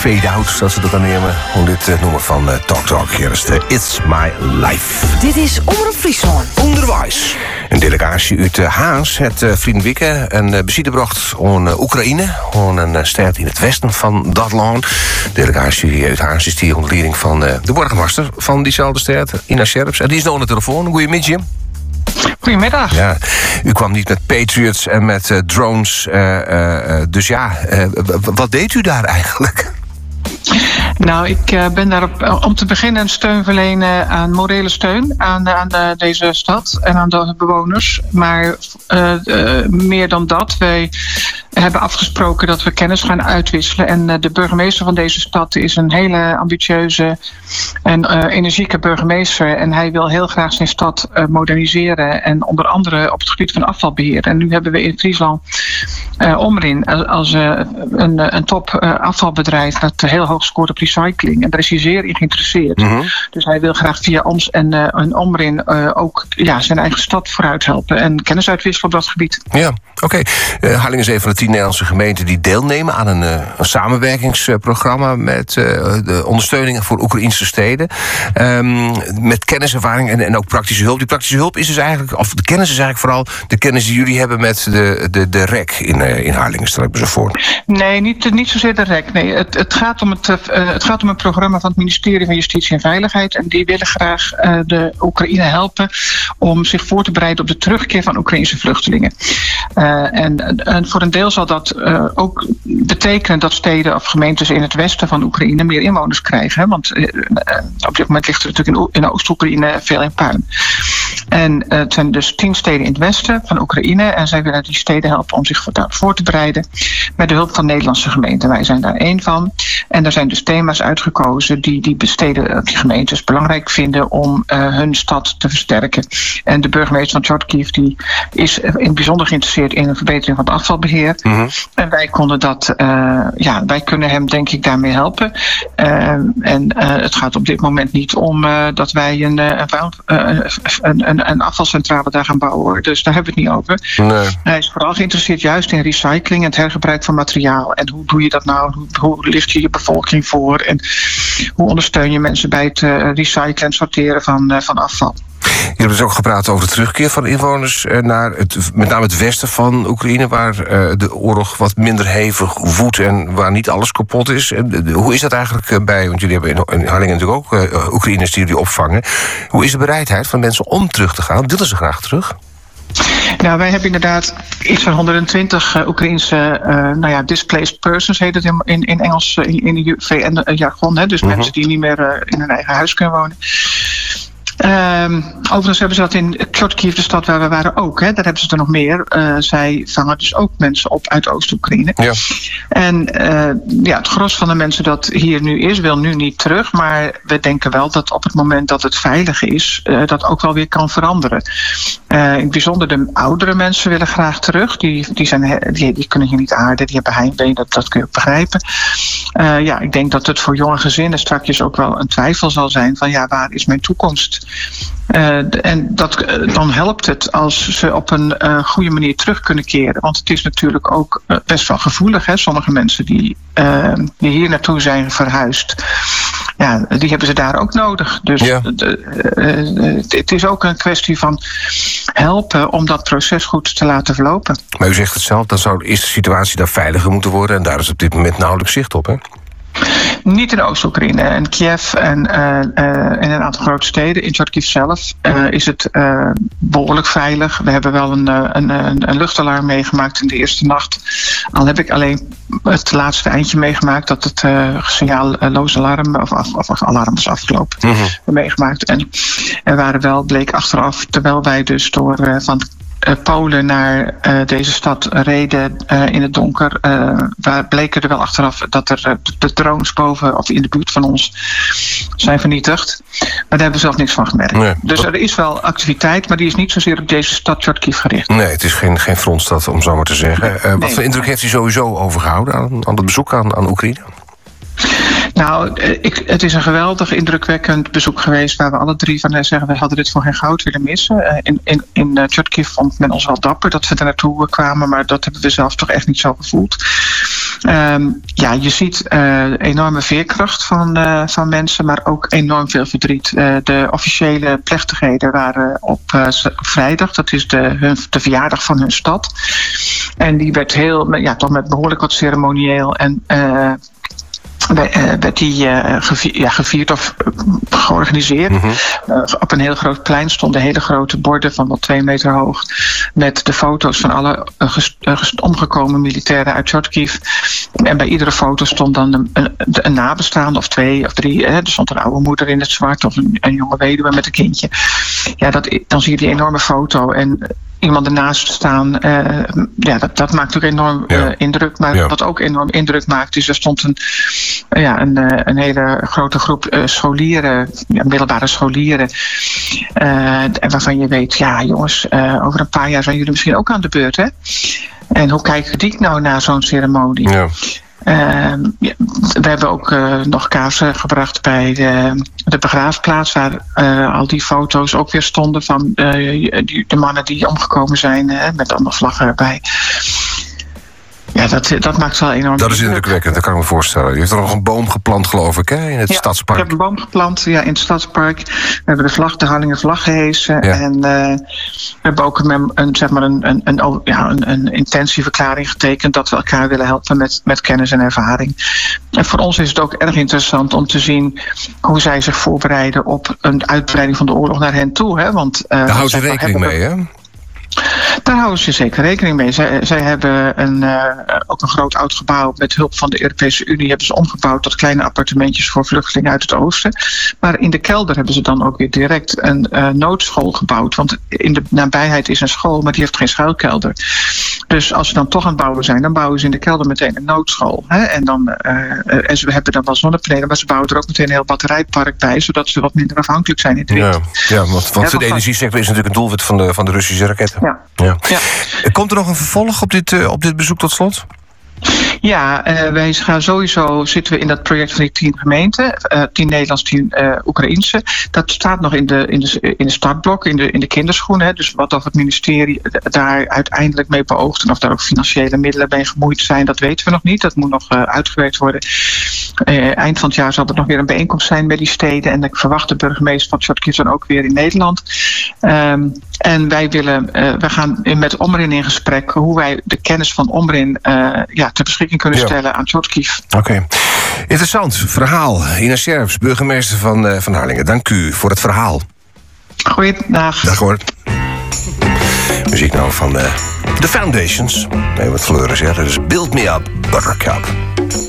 fade-out, zoals ze dat dan nemen. Om dit nummer van Talk Talk. Hier is de It's My Life. Dit is Omroep Friesland. Onderwijs. Een delegatie uit Haans, het Vriendenwikke, en besiedebracht aan Oekraïne. Aan een stad in het westen van dat land. De delegatie uit Haans is die onder leiding van de burgemeester van diezelfde stad, Ina Scherps. En die is nou aan de telefoon. Goedemiddag. Goedemiddag. Ja, u kwam niet met Patriots en met drones. Dus ja, wat deed u daar eigenlijk? Nou, ik ben daar om te beginnen een steun verlenen aan morele steun aan deze stad en aan de bewoners. Maar meer dan dat, wij hebben afgesproken dat we kennis gaan uitwisselen. En de burgemeester van deze stad is een hele ambitieuze en energieke burgemeester. En hij wil heel graag zijn stad moderniseren. En onder andere op het gebied van afvalbeheer. En nu hebben we in Friesland Omrin als een top afvalbedrijf dat heel hoog scoort op recycling. En daar is hij zeer in geïnteresseerd. Mm-hmm. Dus hij wil graag via ons en Omrin ook zijn eigen stad vooruit helpen. En kennis uitwisselen op dat gebied. Ja, oké. Harlingen is een van de 10 Nederlandse gemeenten die deelnemen aan een samenwerkingsprogramma met de ondersteuning voor Oekraïnse steden. Met kenniservaring en ook praktische hulp. Die praktische hulp is dus eigenlijk, of de kennis is eigenlijk vooral de kennis die jullie hebben met de REC in Harlingen, stel ik me zo voor. Nee, niet zozeer de REC. Nee, het gaat om een programma van het ministerie van Justitie en Veiligheid. En die willen graag de Oekraïne helpen om zich voor te bereiden op de terugkeer van Oekraïnse vluchtelingen. En voor een deel zal dat ook betekenen dat steden of gemeentes in het westen van Oekraïne meer inwoners krijgen. Hè? Want op dit moment ligt er natuurlijk in Oost-Oekraïne veel in puin. En het zijn dus 10 steden in het westen van Oekraïne. En zij willen die steden helpen om zich daarop voor te bereiden. Met de hulp van Nederlandse gemeenten. Wij zijn daar één van. En er zijn dus thema's uitgekozen die steden, die gemeentes belangrijk vinden om hun stad te versterken. En de burgemeester van Chortkiv die is in het bijzonder geïnteresseerd in een verbetering van het afvalbeheer. Mm-hmm. En wij wij kunnen hem denk ik daarmee helpen. Het gaat op dit moment niet om dat wij een afvalcentrale daar gaan bouwen. Dus daar hebben we het niet over. Nee. Hij is vooral geïnteresseerd juist in recycling en het hergebruik van materiaal. En hoe doe je dat nou? Hoe licht je je bevolking voor? En hoe ondersteun je mensen bij het recyclen en sorteren van afval? Jullie hebben dus ook gepraat over de terugkeer van inwoners naar met name het westen van Oekraïne, waar de oorlog wat minder hevig woedt en waar niet alles kapot is. Hoe is dat eigenlijk bij, want jullie hebben in Harlingen natuurlijk ook Oekraïners die jullie opvangen. Hoe is de bereidheid van mensen om terug te gaan? Willen ze graag terug? Nou, wij hebben inderdaad iets van 120 Oekraïnse displaced persons, heet het in Engels, in de VN-jargon. Dus mensen die niet meer in hun eigen huis kunnen wonen. Overigens hebben ze dat in Chortkiv, de stad waar we waren, ook. Daar hebben ze er nog meer. Zij vangen dus ook mensen op uit Oost-Oekraïne. Ja. En het gros van de mensen dat hier nu is, wil nu niet terug. Maar we denken wel dat op het moment dat het veilig is, dat ook wel weer kan veranderen. In het bijzonder de oudere mensen willen graag terug. Die kunnen hier niet aarden, die hebben heimwee, dat kun je ook begrijpen. Ik denk dat het voor jonge gezinnen straks ook wel een twijfel zal zijn van waar is mijn toekomst? Dan helpt het als ze op een goede manier terug kunnen keren. Want het is natuurlijk ook best wel gevoelig. Hè? Sommige mensen die hier naartoe zijn verhuisd, die hebben ze daar ook nodig. Dus het is ook een kwestie van helpen om dat proces goed te laten verlopen. Maar u zegt het zelf, dan zou de eerste situatie daar veiliger moeten worden. En daar is op dit moment nauwelijks zicht op, hè? Niet in Oost-Oekraïne. En Kiev en in een aantal grote steden. In Chortkiv zelf is het behoorlijk veilig. We hebben wel een luchtalarm meegemaakt in de eerste nacht. Al heb ik alleen het laatste eindje meegemaakt dat het signaalloos alarm of alarm was afgelopen. Mm-hmm. Meegemaakt. En er waren wel, bleek achteraf, terwijl wij dus door van Polen naar deze stad reden in het donker, waar bleken er wel achteraf dat er de drones boven of in de buurt van ons zijn vernietigd. Maar daar hebben we zelf niks van gemerkt. Nee. Dus er is wel activiteit, maar die is niet zozeer op deze stad Chortkiv gericht. Nee, het is geen frontstad, om zo maar te zeggen. Wat voor indruk heeft u sowieso overgehouden aan het bezoek aan Oekraïne? Nou, het is een geweldig indrukwekkend bezoek geweest waar we alle drie van zeggen, we hadden dit voor geen goud willen missen. In Chortkiv vond men ons wel dapper dat we er naartoe kwamen, maar dat hebben we zelf toch echt niet zo gevoeld. Je ziet enorme veerkracht van mensen, maar ook enorm veel verdriet. De officiële plechtigheden waren op vrijdag, dat is de verjaardag van hun stad. En die werd toch met behoorlijk wat ceremonieel en werd die gevierd of georganiseerd. Mm-hmm. Op een heel groot plein stonden hele grote borden van wel 2 meter hoog met de foto's van alle omgekomen militairen uit Chortkiv. En bij iedere foto stond dan een nabestaande of 2 of 3. Er stond een oude moeder in het zwart of een jonge weduwe met een kindje. Ja, dan zie je die enorme foto en iemand ernaast staan, dat maakt ook enorm indruk. Maar wat ook enorm indruk maakt, is er stond een hele grote groep scholieren, middelbare scholieren, waarvan je weet, ja jongens, over een paar jaar zijn jullie misschien ook aan de beurt, hè? En hoe kijken die nou naar zo'n ceremonie? Ja. We hebben ook nog kaarsen gebracht bij de begraafplaats, waar al die foto's ook weer stonden van de mannen die omgekomen zijn, met allemaal vlaggen erbij. Ja, dat maakt wel enorm. Dat is indrukwekkend, dat kan ik me voorstellen. Je hebt er nog een boom geplant, geloof ik, hè, in het Stadspark. Ik heb een boom geplant, in het Stadspark. We hebben de Harlinger vlag gehesen. Ja. En we hebben ook een intentieverklaring getekend dat we elkaar willen helpen met kennis en ervaring. En voor ons is het ook erg interessant om te zien hoe zij zich voorbereiden op een uitbreiding van de oorlog naar hen toe. Hè? Want, daar houden ze rekening mee, hè? Daar houden ze zeker rekening mee. Zij hebben ook een groot oud gebouw met hulp van de Europese Unie hebben ze omgebouwd tot kleine appartementjes voor vluchtelingen uit het oosten. Maar in de kelder hebben ze dan ook weer direct een noodschool gebouwd. Want in de nabijheid is een school, maar die heeft geen schuilkelder. Dus als ze dan toch aan het bouwen zijn, dan bouwen ze in de kelder meteen een noodschool. Hè? En ze hebben dan wel zonnepanelen, maar ze bouwen er ook meteen een heel batterijpark bij, zodat ze wat minder afhankelijk zijn in de winter. Ja, want de energiesector is natuurlijk een doelwit van de Russische raketten. Ja. Komt er nog een vervolg op dit bezoek tot slot? Ja, wij gaan sowieso zitten we in dat project van die 10 gemeenten. 10 Nederlands, 10 Oekraïense. Dat staat nog in de startblok, in de kinderschoenen. Hè. Dus wat of het ministerie daar uiteindelijk mee beoogt en of daar ook financiële middelen mee gemoeid zijn, dat weten we nog niet. Dat moet nog uitgewerkt worden. Eind van het jaar zal er nog weer een bijeenkomst zijn met die steden. En ik verwacht de burgemeester van Chortkiv dan ook weer in Nederland. En we gaan met Omrin in gesprek hoe wij de kennis van Omrin ter beschikking kunnen stellen aan Chortkiv. Oké. Interessant verhaal. Ina Scherps, burgemeester van Harlingen. Dank u voor het verhaal. Goeiedag. Dag hoor. Muziek nou van The Foundations. Nee, wat fleuren zeg. Dat is Build Me Up, Buttercup.